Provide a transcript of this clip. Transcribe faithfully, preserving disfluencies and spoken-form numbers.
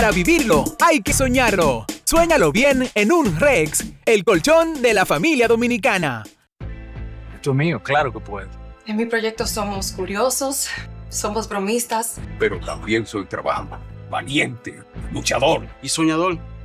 Para vivirlo, hay que soñarlo. Suéñalo bien en un Rex, el colchón de la familia dominicana. Dios mío, claro que puedo. En mi proyecto somos curiosos, somos bromistas. Pero también soy trabajador, valiente, luchador y soñador.